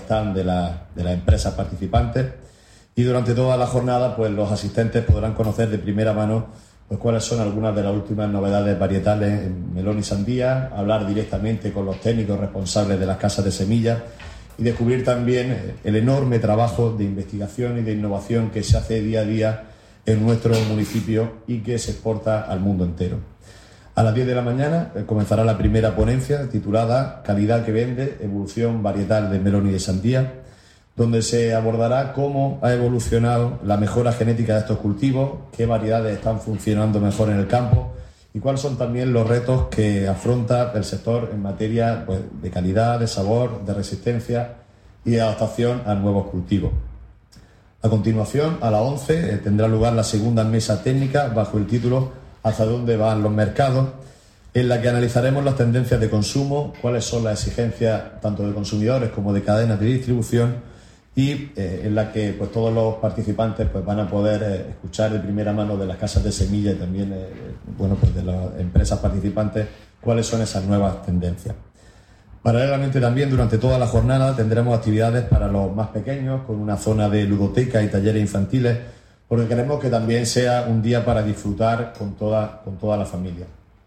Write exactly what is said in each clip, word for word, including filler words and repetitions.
stands de, la, de las empresas participantes. Y durante toda la jornada, pues los asistentes podrán conocer de primera mano pues cuáles son algunas de las últimas novedades varietales en melón y sandía, hablar directamente con los técnicos responsables de las casas de semillas y descubrir también el enorme trabajo de investigación y de innovación que se hace día a día en nuestro municipio y que se exporta al mundo entero. A las diez de la mañana comenzará la primera ponencia titulada Calidad que vende, evolución varietal de melón y de sandía, donde se abordará cómo ha evolucionado la mejora genética de estos cultivos, qué variedades están funcionando mejor en el campo y cuáles son también los retos que afronta el sector en materia pues, de calidad, de sabor, de resistencia y de adaptación a nuevos cultivos. A continuación, a las once, eh, tendrá lugar la segunda mesa técnica bajo el título Hacia dónde van los mercados, en la que analizaremos las tendencias de consumo, cuáles son las exigencias tanto de consumidores como de cadenas de distribución y eh, en la que pues, todos los participantes pues, van a poder eh, escuchar de primera mano de las casas de semilla y también eh, bueno, pues, de las empresas participantes cuáles son esas nuevas tendencias. Paralelamente también durante toda la jornada tendremos actividades para los más pequeños con una zona de ludoteca y talleres infantiles porque queremos que también sea un día para disfrutar con toda, con toda la familia.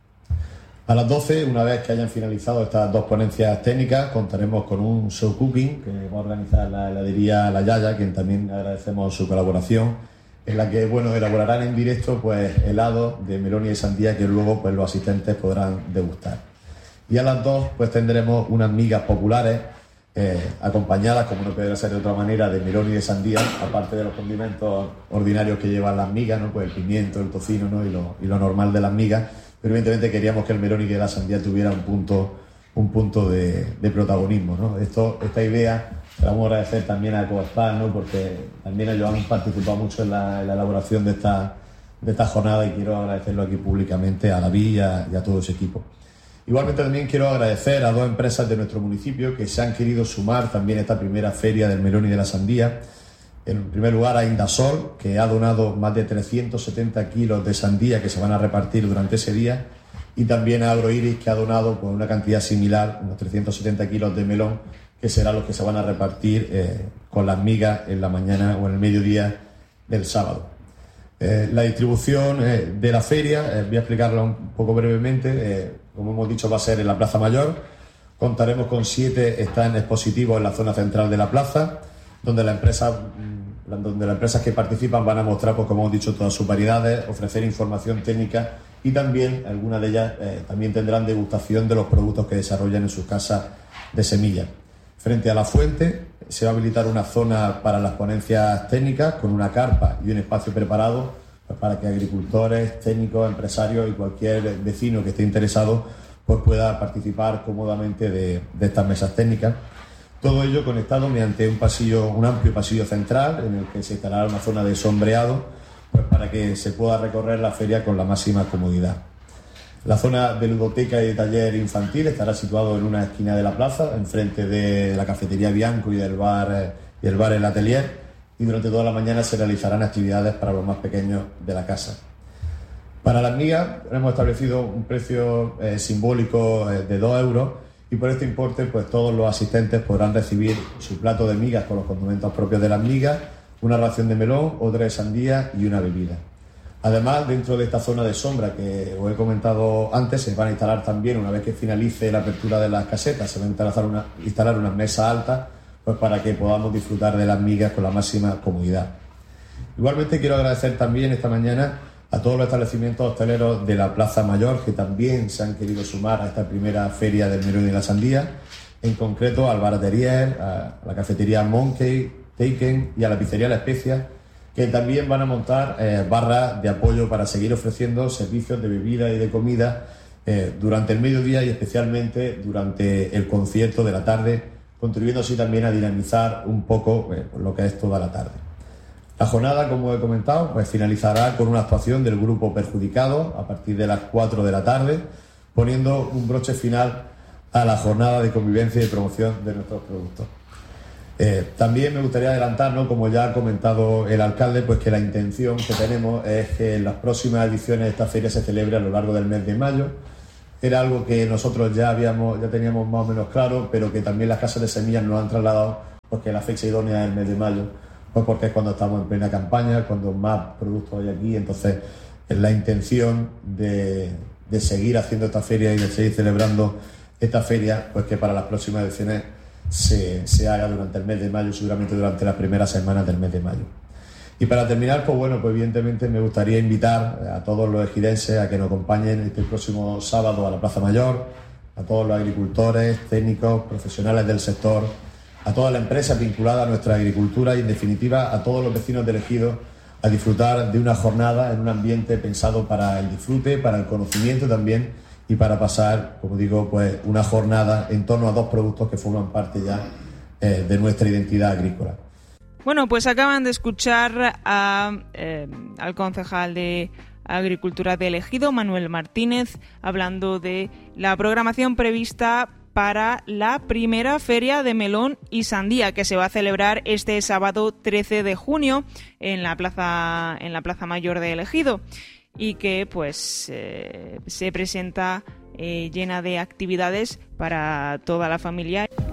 A las doce, una vez que hayan finalizado estas dos ponencias técnicas, contaremos con un show cooking que va a organizar la heladería La Yaya, quien también agradecemos su colaboración, en la que bueno, elaborarán en directo pues, helados de melón y de sandía que luego pues, los asistentes podrán degustar. Y a las dos pues, tendremos unas migas populares Eh, acompañadas, como no puede ser de otra manera, de melón y de sandía, aparte de los condimentos ordinarios que llevan las migas, ¿no? Pues el pimiento, el tocino, ¿no? y, lo, y lo normal de las migas, pero evidentemente queríamos que el melón y que la sandía tuviera un punto, un punto de, de protagonismo, ¿no? Esto, esta idea le vamos a agradecer también a Ecospar, ¿no? Porque también ellos han participado mucho en la, en la elaboración de esta, de esta jornada y quiero agradecerlo aquí públicamente a David y a, y a todo ese equipo. Igualmente también quiero agradecer a dos empresas de nuestro municipio que se han querido sumar también a esta primera feria del melón y de la sandía. En primer lugar a Indasol, que ha donado más de trescientos setenta kilos de sandía que se van a repartir durante ese día, y también a Agroiris, que ha donado pues, una cantidad similar, unos trescientos setenta kilos de melón, que serán los que se van a repartir eh, con las migas en la mañana o en el mediodía del sábado. Eh, la distribución eh, de la feria, eh, voy a explicarla un poco brevemente, eh, como hemos dicho va a ser en la Plaza Mayor. Contaremos con siete stands expositivos en la zona central de la plaza, donde, la empresa, donde las empresas que participan van a mostrar, pues, como hemos dicho, todas sus variedades, ofrecer información técnica y también algunas de ellas eh, también tendrán degustación de los productos que desarrollan en sus casas de semillas. Frente a la fuente se va a habilitar una zona para las ponencias técnicas con una carpa y un espacio preparado pues, para que agricultores, técnicos, empresarios y cualquier vecino que esté interesado pues, pueda participar cómodamente de, de estas mesas técnicas. Todo ello conectado mediante un pasillo, un amplio pasillo central en el que se instalará una zona de sombreado pues, para que se pueda recorrer la feria con la máxima comodidad. La zona de ludoteca y de taller infantil estará situado en una esquina de la plaza, enfrente de la cafetería Bianco y del bar, y el bar El Atelier, y durante toda la mañana se realizarán actividades para los más pequeños de la casa. Para las migas hemos establecido un precio eh, simbólico eh, de dos euros y por este importe pues todos los asistentes podrán recibir su plato de migas con los condimentos propios de las migas, una ración de melón, otra de sandía y una bebida. Además, dentro de esta zona de sombra que os he comentado antes, se van a instalar también, una vez que finalice la apertura de las casetas, se van a instalar, una, instalar unas mesas altas pues para que podamos disfrutar de las migas con la máxima comodidad. Igualmente quiero agradecer también esta mañana a todos los establecimientos hosteleros de la Plaza Mayor que también se han querido sumar a esta primera feria del melón y la sandía, en concreto al Bar Atelier, a la cafetería Monkey, Taken y a la pizzería La Especia, que también van a montar eh, barras de apoyo para seguir ofreciendo servicios de bebida y de comida eh, durante el mediodía y especialmente durante el concierto de la tarde, contribuyendo así también a dinamizar un poco eh, lo que es toda la tarde. La jornada, como he comentado, pues finalizará con una actuación del grupo Perjudicado a partir de las cuatro de la tarde, poniendo un broche final a la jornada de convivencia y promoción de nuestros productos. Eh, también me gustaría adelantar, ¿no? Como ya ha comentado el alcalde, pues que la intención que tenemos es que en las próximas ediciones de esta feria se celebre a lo largo del mes de mayo. Era algo que nosotros ya habíamos, ya teníamos más o menos claro, pero que también las casas de semillas nos han trasladado porque la fecha idónea es el mes de mayo, pues porque es cuando estamos en plena campaña, cuando más productos hay aquí. Entonces es la intención de, de seguir haciendo esta feria y de seguir celebrando esta feria, pues que para las próximas ediciones se, se haga durante el mes de mayo, seguramente durante las primeras semanas del mes de mayo. Y para terminar, pues bueno, pues evidentemente me gustaría invitar a todos los ejidenses a que nos acompañen este próximo sábado a la Plaza Mayor, a todos los agricultores, técnicos, profesionales del sector, a todas las empresas vinculadas a nuestra agricultura y, en definitiva, a todos los vecinos del ejido a disfrutar de una jornada en un ambiente pensado para el disfrute, para el conocimiento también y para pasar, como digo, pues una jornada en torno a dos productos que forman parte ya eh, de nuestra identidad agrícola. Bueno, pues acaban de escuchar a, eh, al concejal de Agricultura del Ejido, Manuel Martínez, hablando de la programación prevista para la primera feria de melón y sandía, que se va a celebrar este sábado trece de junio en la plaza, en la Plaza Mayor del Ejido, y que pues eh, se presenta eh, llena de actividades para toda la familia.